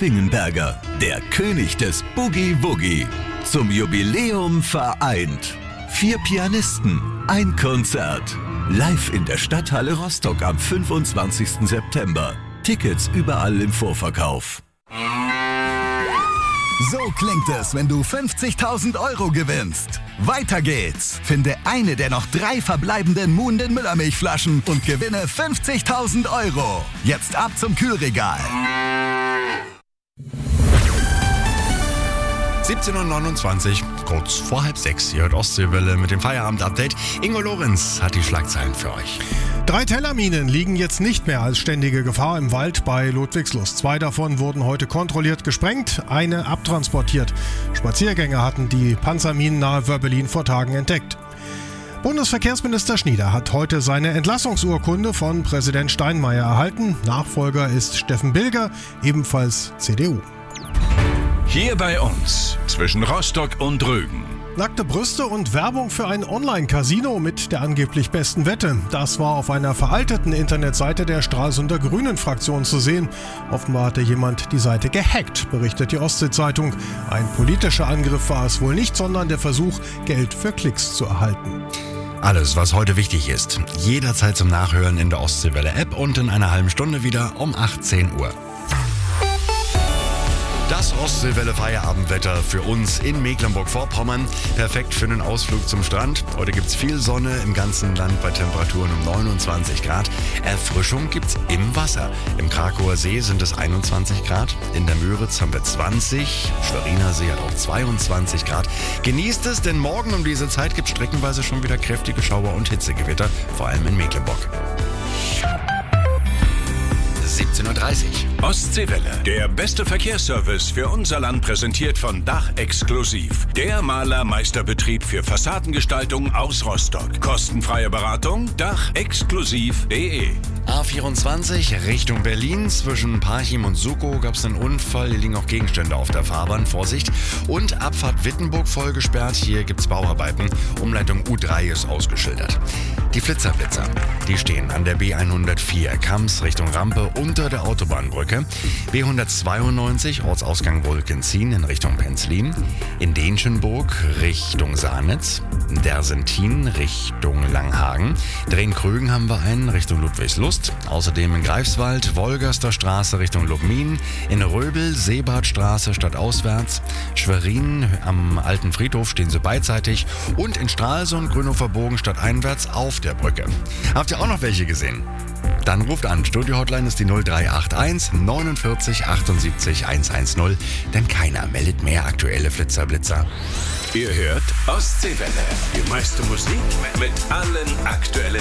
Schwingenberger, der König des Boogie-Woogie. Zum Jubiläum vereint. 4 Pianisten, ein Konzert. Live in der Stadthalle Rostock am 25. September. Tickets überall im Vorverkauf. So klingt es, wenn du 50.000 Euro gewinnst. Weiter geht's. Finde eine der noch 3 verbleibenden Muhnden Müllermilchflaschen und gewinne 50.000 Euro. Jetzt ab zum Kühlregal. 17:29 Uhr, kurz vor 5:30. Ihr hört Ostseewelle mit dem Feierabend-Update. Ingo Lorenz hat die Schlagzeilen für euch. 3 Tellerminen liegen jetzt nicht mehr als ständige Gefahr im Wald bei Ludwigslust. 2 davon wurden heute kontrolliert gesprengt, eine abtransportiert. Spaziergänger hatten die Panzerminen nahe Wörbelin vor Tagen entdeckt. Bundesverkehrsminister Schnieder hat heute seine Entlassungsurkunde von Präsident Steinmeier erhalten. Nachfolger ist Steffen Bilger, ebenfalls CDU. Hier bei uns, zwischen Rostock und Rügen. Nackte Brüste und Werbung für ein Online-Casino mit der angeblich besten Wette. Das war auf einer veralteten Internetseite der Stralsunder Grünen-Fraktion zu sehen. Offenbar hatte jemand die Seite gehackt, berichtet die Ostsee-Zeitung. Ein politischer Angriff war es wohl nicht, sondern der Versuch, Geld für Klicks zu erhalten. Alles, was heute wichtig ist, jederzeit zum Nachhören in der Ostseewelle-App und in einer halben Stunde wieder um 18 Uhr. Das Ostseewelle-Feierabendwetter für uns in Mecklenburg-Vorpommern. Perfekt für einen Ausflug zum Strand. Heute gibt es viel Sonne im ganzen Land bei Temperaturen um 29 Grad. Erfrischung gibt's im Wasser. Im Krakauer See sind es 21 Grad. In der Müritz haben wir 20. Schweriner See hat auch 22 Grad. Genießt es, denn morgen um diese Zeit gibt es streckenweise schon wieder kräftige Schauer und Hitzegewitter, vor allem in Mecklenburg. 17:30 Uhr. Ostseewelle, der beste Verkehrsservice für unser Land, präsentiert von Dach Exklusiv. Der Malermeisterbetrieb für Fassadengestaltung aus Rostock. Kostenfreie Beratung, dachexklusiv.de. A24 Richtung Berlin. Zwischen Parchim und Sukow gab es einen Unfall. Hier liegen auch Gegenstände auf der Fahrbahn. Vorsicht. Und Abfahrt Wittenburg voll gesperrt. Hier gibt es Bauarbeiten. Umleitung U3 ist ausgeschildert. Die Flitzerblitzer, die stehen an der B104 Kams Richtung Rampe unter der Autobahnbrücke. B192 Ortsausgang Wolkenzien in Richtung Penzlin. In Denschenburg Richtung Sahnitz. Dersentin Richtung Langhagen. Drehen-Krügen haben wir einen Richtung Ludwigslust. Außerdem in Greifswald Wolgaster Straße Richtung Lubmin. In Röbel Seebadstraße stadtauswärts. Schwerin am Alten Friedhof stehen sie beidseitig. Und in Stralsund Grünhofer Bogen stadteinwärts auf der Brücke. Habt ihr auch noch welche gesehen? Dann ruft an. Studio-Hotline ist die 0381 49 78 110, denn keiner meldet mehr aktuelle Flitzerblitzer. Ihr hört Ostseewelle, die meiste Musik mit allen aktuellen